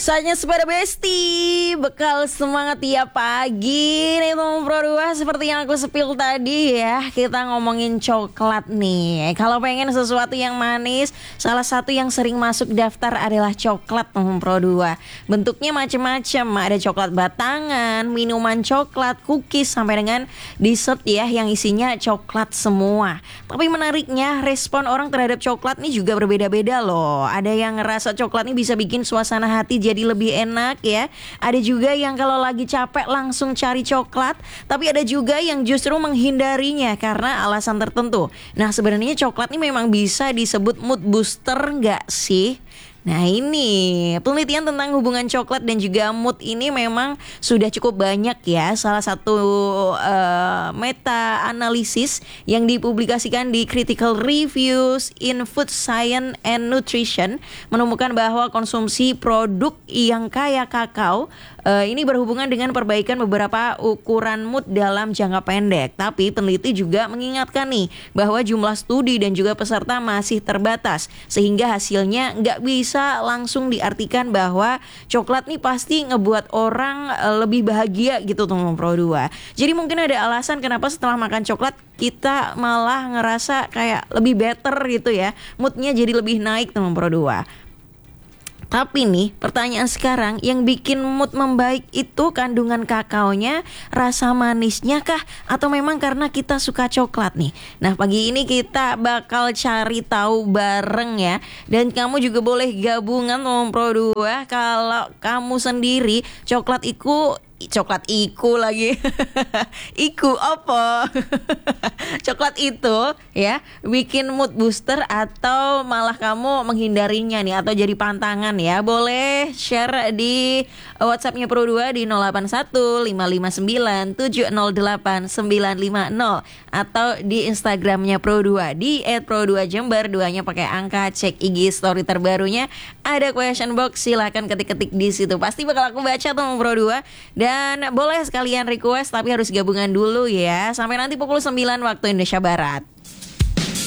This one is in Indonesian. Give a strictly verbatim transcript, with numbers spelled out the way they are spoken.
Saatnya sepeda besti, bekal semangat tiap pagi nih teman Pro dua. Seperti yang aku sepil tadi ya, kita ngomongin coklat nih. Kalau pengen sesuatu yang manis, salah satu yang sering masuk daftar adalah coklat teman Pro dua. Bentuknya macam-macam, ada coklat batangan, minuman coklat, cookies, sampai dengan dessert ya yang isinya coklat semua. Tapi menariknya, respon orang terhadap coklat nih juga berbeda-beda loh. Ada yang ngerasa coklat nih bisa bikin suasana hati jadi lebih enak ya. Ada juga yang kalau lagi capek langsung cari coklat, tapi ada juga yang justru menghindarinya karena alasan tertentu. Nah, sebenarnya coklat ini memang bisa disebut mood booster nggak sih? Nah, ini penelitian tentang hubungan coklat dan juga mood ini memang sudah cukup banyak ya. Salah satu uh, meta analisis yang dipublikasikan di Critical Reviews in Food Science and Nutrition menemukan bahwa konsumsi produk yang kaya kakao uh, ini berhubungan dengan perbaikan beberapa ukuran mood dalam jangka pendek. Tapi peneliti juga mengingatkan nih bahwa jumlah studi dan juga peserta masih terbatas, sehingga hasilnya nggak bisa bisa langsung diartikan bahwa coklat nih pasti ngebuat orang lebih bahagia gitu teman Pro dua. Jadi mungkin ada alasan kenapa setelah makan coklat kita malah ngerasa kayak lebih better gitu ya. Moodnya jadi lebih naik teman Pro dua. Tapi nih, pertanyaan sekarang, yang bikin mood membaik itu kandungan kakaonya, rasa manisnya kah? Atau memang karena kita suka coklat nih? Nah, pagi ini kita bakal cari tahu bareng ya. Dan kamu juga boleh gabungan teman Pro dua. Kalau kamu sendiri, coklat iku Coklat iku lagi Iku apa? Coklat itu ya bikin mood booster atau malah kamu menghindarinya nih, atau jadi pantangan ya. Boleh share di WhatsAppnya Pro dua di nol delapan satu lima lima sembilan tujuh nol delapan sembilan lima nol atau di Instagramnya Pro dua di et pro dua jember. Duanya pakai angka. Cek I G story terbarunya, ada question box, silahkan ketik-ketik di situ. Pasti bakal aku baca teman Pro dua. Dan boleh sekalian request, tapi harus gabungan dulu ya. Sampai nanti pukul sembilan waktu Indonesia Barat.